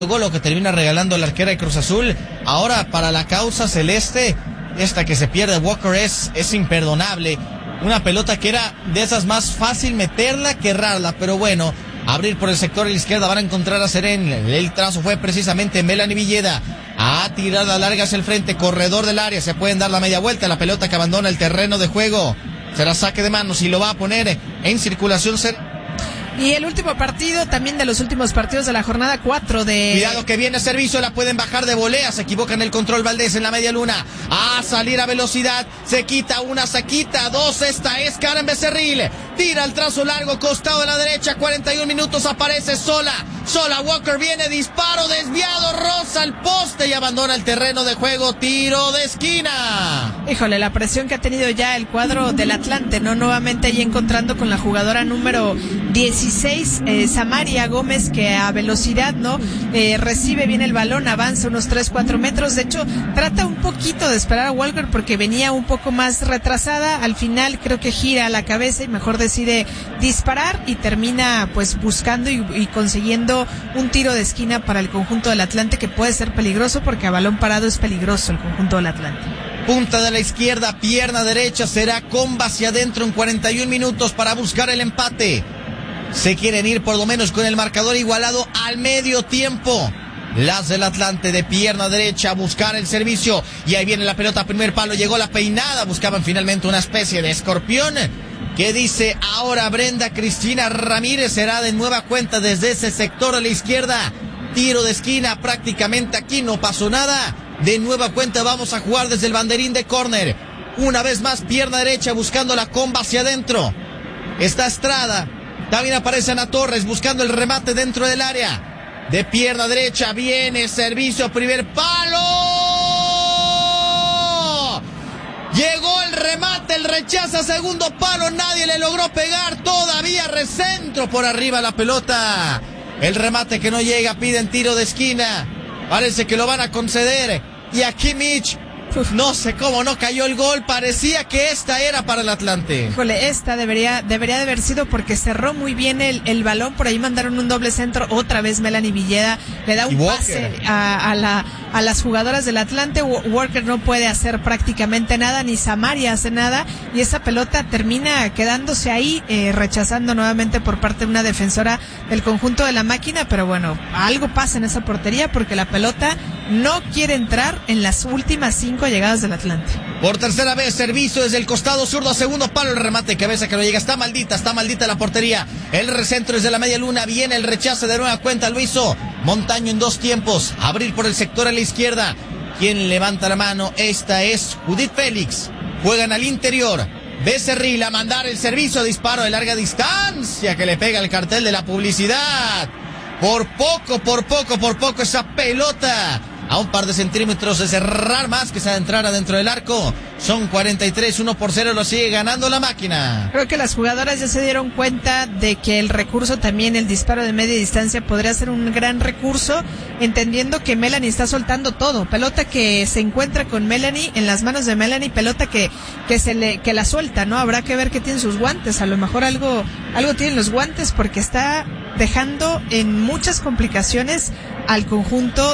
gol, lo que termina regalando la arquera de Cruz Azul. Ahora para la causa celeste, esta que se pierde Walker es imperdonable. Una pelota que era de esas más fácil meterla que errarla, pero bueno, abrir por el sector de la izquierda, van a encontrar a Seren. El trazo fue precisamente Melanie Villeda. A tirada larga hacia el frente, corredor del área, se pueden dar la media vuelta, la pelota que abandona el terreno de juego. Será saque de manos y lo va a poner en circulación. Y el último partido, también de los últimos partidos de la jornada 4 de... Cuidado que viene servicio, la pueden bajar de volea, se equivoca en el control Valdés en la media luna. A salir a velocidad, se quita una, se quita dos, esta es Karen Becerril. Tira el trazo largo, costado de la derecha, 41 minutos, aparece sola. Walker viene, disparo, desviado, roza el poste y abandona el terreno de juego, tiro de esquina. Híjole, la presión que ha tenido ya el cuadro del Atlante, ¿no? Nuevamente ahí encontrando con la jugadora número 16, Samaria Gómez, que a velocidad, ¿no? Recibe bien el balón, avanza unos 3-4 metros, de hecho, trata un poquito de esperar a Walker porque venía un poco más retrasada, al final creo que gira la cabeza y mejor decide disparar y termina pues buscando y consiguiendo un tiro de esquina para el conjunto del Atlante que puede ser peligroso porque a balón parado es peligroso el conjunto del Atlante. Punta de la izquierda, pierna derecha, será comba hacia adentro en 41 minutos para buscar el empate. Se quieren ir por lo menos con el marcador igualado al medio tiempo. Las del Atlante de pierna derecha a buscar el servicio. Y ahí viene la pelota, primer palo, llegó la peinada. Buscaban finalmente una especie de escorpión. ¿Qué dice ahora Brenda Cristina Ramírez? Será de nueva cuenta desde ese sector a la izquierda. Tiro de esquina, prácticamente aquí no pasó nada. De nueva cuenta vamos a jugar desde el banderín de córner. Una vez más, pierna derecha buscando la comba hacia adentro. Está Estrada. También aparece Ana Torres buscando el remate dentro del área. De pierna derecha viene servicio, primer palo. Llegó el remate, el rechaza, segundo palo, nadie le logró pegar. Todavía recentro por arriba la pelota. El remate que no llega, piden tiro de esquina. Parece que lo van a conceder. Y aquí Mitch, no sé cómo no cayó el gol. Parecía que esta era para el Atlante. Híjole, esta debería de haber sido porque cerró muy bien el balón. Por ahí mandaron un doble centro. Otra vez Melanie Villeda le da un pase a las jugadoras del Atlante. Walker no puede hacer prácticamente nada, ni Samaria hace nada. Y esa pelota termina quedándose ahí, rechazando nuevamente por parte de una defensora del conjunto de la máquina. Pero bueno, algo pasa en esa portería porque la pelota no quiere entrar en las últimas 5 llegadas del Atlante. Por tercera vez, servicio desde el costado zurdo, segundo palo, el remate de cabeza que no llega. Está maldita la portería. El recentro desde la media luna, viene el rechace de nueva cuenta, lo hizo Montaño en dos tiempos. Abrir por el sector a la izquierda. ¿Quién levanta la mano? Esta es Judith Félix. Juegan al interior. Becerril a mandar el servicio, disparo de larga distancia que le pega el cartel de la publicidad. Por poco esa pelota a un par de centímetros de cerrar más que se adentrara dentro del arco. Son 43, 1-0, lo sigue ganando la máquina. Creo que las jugadoras ya se dieron cuenta de que el recurso también, el disparo de media distancia, podría ser un gran recurso, entendiendo que Melanie está soltando todo. Pelota que se encuentra con Melanie, en las manos de Melanie, pelota que la suelta, ¿no? Habrá que ver qué tienen sus guantes. A lo mejor algo tienen los guantes porque está dejando en muchas complicaciones al conjunto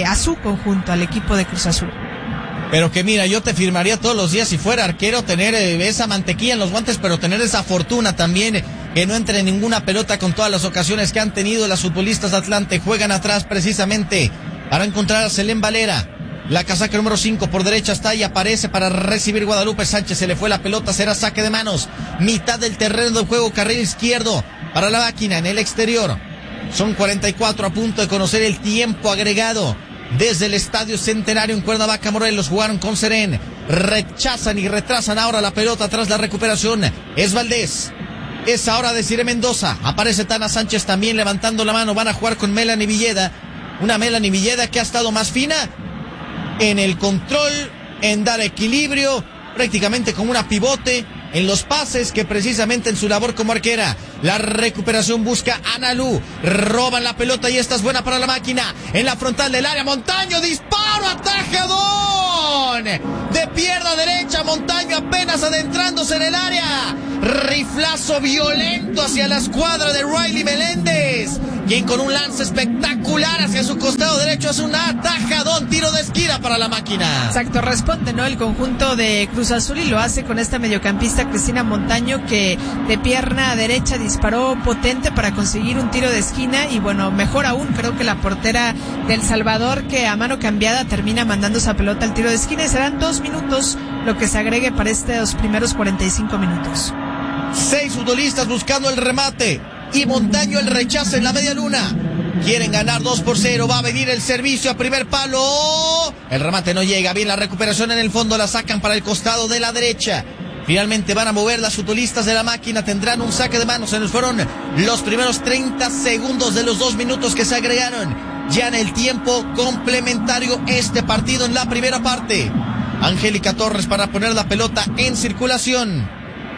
al equipo de Cruz Azul. Pero que mira, yo te firmaría todos los días si fuera arquero tener esa mantequilla en los guantes, pero tener esa fortuna también, que no entre ninguna pelota con todas las ocasiones que han tenido las futbolistas de Atlante. Juegan atrás precisamente para encontrar a Selén Valera. La casaca número 5 por derecha está y aparece para recibir Guadalupe Sánchez. Se le fue la pelota, será saque de manos. Mitad del terreno de juego, carril izquierdo para la máquina en el exterior. Son 44 a punto de conocer el tiempo agregado. Desde el Estadio Centenario en Cuernavaca, Morelos, jugaron con Seren. Rechazan y retrasan ahora la pelota tras la recuperación. Es Valdés. Es ahora de Cire Mendoza. Aparece Tana Sánchez también levantando la mano. Van a jugar con Melanie Villeda. Una Melanie Villeda que ha estado más fina en el control, en dar equilibrio, prácticamente como una pivote en los pases, que precisamente en su labor como arquera. La recuperación busca Analu, roban la pelota y esta es buena para la máquina. En la frontal del área, Montaño, disparo, atajadón de pierna derecha. Montaño apenas adentrándose en el área, Riflazo violento hacia la escuadra de Riley Meléndez, quien con un lance espectacular hacia su costado derecho hace un atajadón, tiro de esquina para la máquina. Exacto, responde, ¿no? El conjunto de Cruz Azul y lo hace con esta mediocampista Cristina Montaño, que de pierna derecha disparó potente para conseguir un tiro de esquina y bueno, mejor aún, creo que la portera del Salvador, que a mano cambiada termina mandando esa pelota al tiro de esquina y serán 2 minutos lo que se agregue para estos primeros 45 minutos. 6 futbolistas buscando el remate y Montaño el rechazo en la media luna. Quieren ganar 2-0, va a venir el servicio a primer palo. El remate no llega, bien la recuperación en el fondo, la sacan para el costado de la derecha. Finalmente van a mover las futbolistas de la máquina, tendrán un saque de manos. Se nos fueron los primeros 30 segundos de los 2 minutos que se agregaron ya en el tiempo complementario este partido en la primera parte. Angélica Torres para poner la pelota en circulación.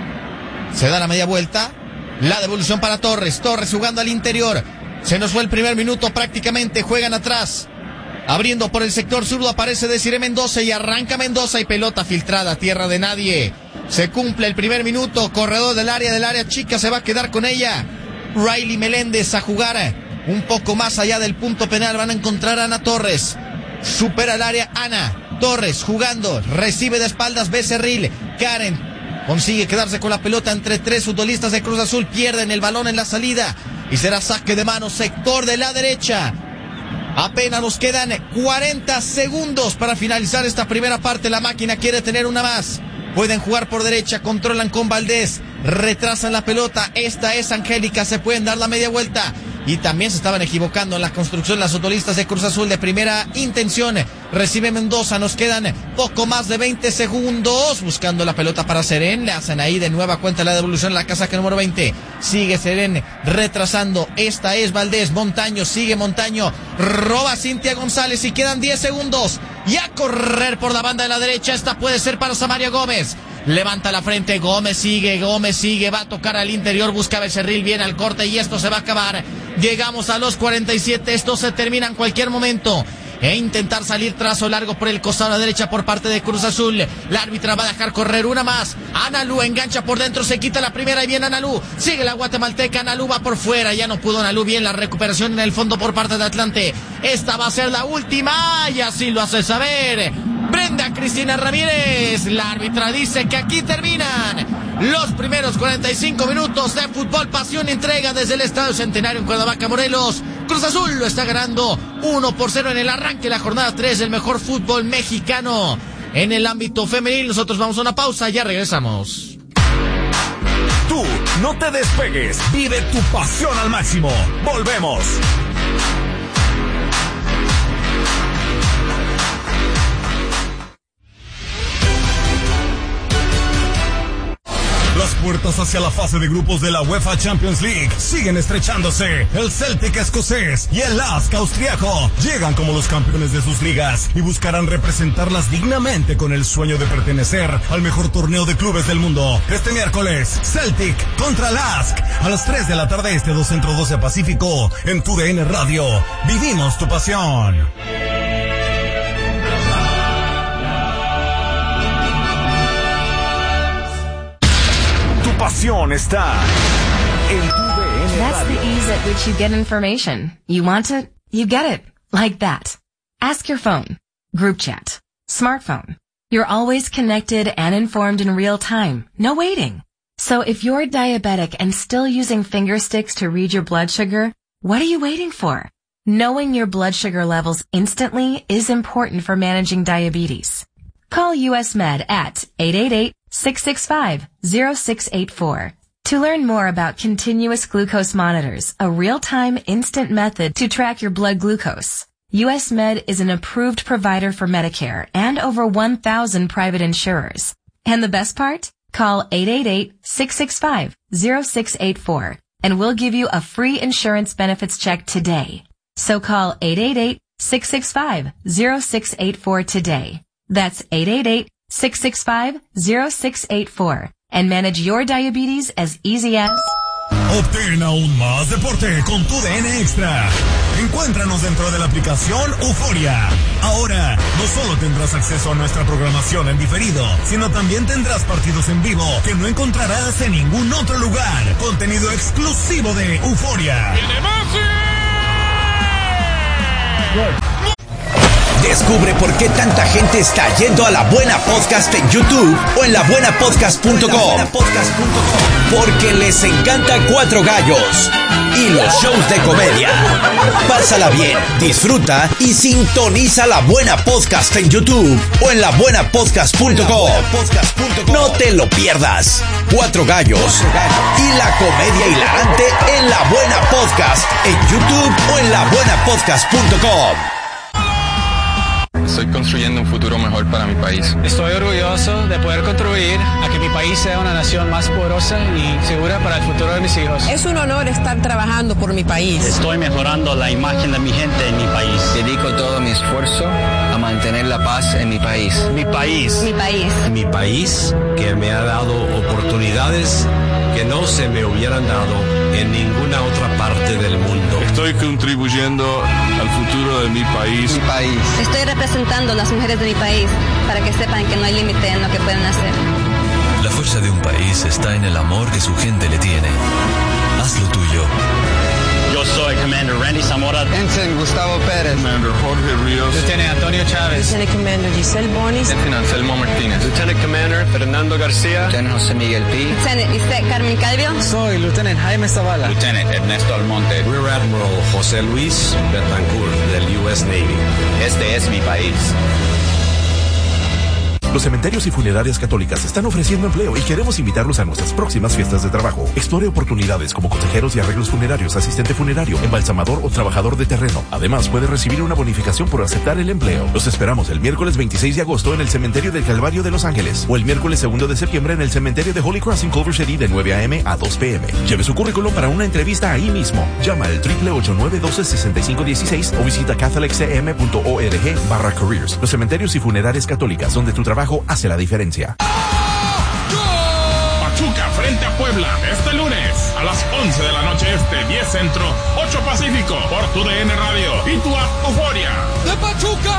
Se da la media vuelta, la devolución para Torres jugando al interior. Se nos fue el primer minuto prácticamente, juegan atrás. Abriendo por el sector zurdo aparece Desiree Mendoza y arranca Mendoza y pelota filtrada, tierra de nadie. Se cumple el primer minuto, corredor del área chica se va a quedar con ella. Riley Meléndez a jugar un poco más allá del punto penal, van a encontrar a Ana Torres. Supera el área Ana Torres jugando, recibe de espaldas Becerril. Karen consigue quedarse con la pelota entre 3 futbolistas de Cruz Azul, pierden el balón en la salida y será saque de mano, sector de la derecha. Apenas nos quedan 40 segundos para finalizar esta primera parte, la máquina quiere tener una más. Pueden jugar por derecha, controlan con Valdés, retrasan la pelota, esta es Angélica, se pueden dar la media vuelta. Y también se estaban equivocando en la construcción las futbolistas de Cruz Azul de primera intención. Recibe Mendoza, nos quedan poco más de 20 segundos. Buscando la pelota para Serén, le hacen ahí de nueva cuenta la devolución, la casaca número 20. Sigue Serén retrasando, esta es Valdés, Montaño, sigue Montaño, roba Cintia González y quedan 10 segundos. Y a correr por la banda de la derecha, esta puede ser para Samaria Gómez. Levanta la frente, Gómez sigue, va a tocar al interior, busca a Becerril, viene al corte y esto se va a acabar. Llegamos a los 47, esto se termina en cualquier momento. E intentar salir trazo largo por el costado a la derecha por parte de Cruz Azul. La árbitra va a dejar correr una más. Analu engancha por dentro, se quita la primera y viene Analu. Sigue la guatemalteca, Analu va por fuera. Ya no pudo Analu, bien la recuperación en el fondo por parte de Atlante. Esta va a ser la última y así lo hace saber Brenda Cristina Ramírez. La árbitra dice que aquí terminan los primeros 45 minutos de fútbol, pasión y entrega desde el Estadio Centenario en Cuernavaca, Morelos. Cruz Azul lo está ganando 1-0 en el arranque de la jornada 3 del mejor fútbol mexicano en el ámbito femenil. Nosotros vamos a una pausa, ya regresamos. Tú no te despegues, vive tu pasión al máximo. Volvemos. Las puertas hacia la fase de grupos de la UEFA Champions League siguen estrechándose. El Celtic escocés y el Lask austriaco llegan como los campeones de sus ligas y buscarán representarlas dignamente con el sueño de pertenecer al mejor torneo de clubes del mundo. Este miércoles, Celtic contra Lask a las 3 de la tarde este, 2 Centro 12 Pacífico en TUDN Radio. Vivimos tu pasión. Pasión está en TUDN. That's the ease at which you get information. You want it, you get it. Like that. Ask your phone. Group chat. Smartphone. You're always connected and informed in real time. No waiting. So if you're diabetic and still using finger sticks to read your blood sugar, what are you waiting for? Knowing your blood sugar levels instantly is important for managing diabetes. Call US Med at 888-665-0684 to learn more about continuous glucose monitors, a real-time instant method to track your blood glucose. US Med is an approved provider for Medicare and over 1,000 private insurers. And the best part? Call 888-665-0684 and we'll give you a free insurance benefits check today. So call 888-665-0684 today. That's 888-665-0684 and manage your diabetes as easy as Obtén aún más deporte con tu DN Extra. Encuéntranos dentro de la aplicación Euforia. Ahora, no solo tendrás acceso a nuestra programación en diferido, sino también tendrás partidos en vivo que no encontrarás en ningún otro lugar. Contenido exclusivo de Euforia. Descubre por qué tanta gente está yendo a La Buena Podcast en YouTube o en labuenapodcast.com. Porque les encanta Cuatro Gallos y los shows de comedia. Pásala bien, disfruta y sintoniza La Buena Podcast en YouTube o en labuenapodcast.com. No te lo pierdas. Cuatro Gallos y la comedia hilarante en La Buena Podcast en YouTube o en labuenapodcast.com. Estoy construyendo un futuro mejor para mi país. Estoy orgulloso de poder contribuir a que mi país sea una nación más poderosa y segura para el futuro de mis hijos. Es un honor estar trabajando por mi país. Estoy mejorando la imagen de mi gente en mi país. Dedico todo mi esfuerzo a mantener la paz en mi país. Mi país. Mi país. Mi país, que me ha dado oportunidades que no se me hubieran dado en ninguna otra parte del mundo. Estoy contribuyendo al futuro de mi país. Mi país. Estoy representando a las mujeres de mi país para que sepan que no hay límite en lo que pueden hacer. La fuerza de un país está en el amor que su gente le tiene. Haz lo tuyo. Yo soy Commander Randy Zamora. Ensign Gustavo Pérez. Commander Jorge Ríos. Lieutenant Antonio Chávez. Lieutenant Commander Giselle Bonis. Lieutenant Anselmo Martínez. Lieutenant Commander Fernando García. Lieutenant José Miguel P. Lieutenant Lisette Carmen Calvio. Soy Lieutenant Jaime Zavala. Lieutenant Ernesto Almonte. Rear Admiral José Luis Betancourt del U.S. Navy. Este es mi país. Los cementerios y funerarias católicas están ofreciendo empleo y queremos invitarlos a nuestras próximas fiestas de trabajo. Explore oportunidades como consejeros y arreglos funerarios, asistente funerario, embalsamador o trabajador de terreno. Además, puede recibir una bonificación por aceptar el empleo. Los esperamos el miércoles 26 de agosto en el Cementerio del Calvario de Los Ángeles o el miércoles 2 de septiembre en el Cementerio de Holy Cross en Culver City de 9 a.m. a 2 p.m. Lleve su currículum para una entrevista ahí mismo. Llama al 888-912-6516 o visita catholiccm.org/careers. Los cementerios y funerarias católicas, donde tu trabajo hace la diferencia. Pachuca frente a Puebla, este lunes a las 11 de la noche este, 10 centro, 8 pacífico, por tu DN Radio y tu app Euforia. ¡De Pachuca!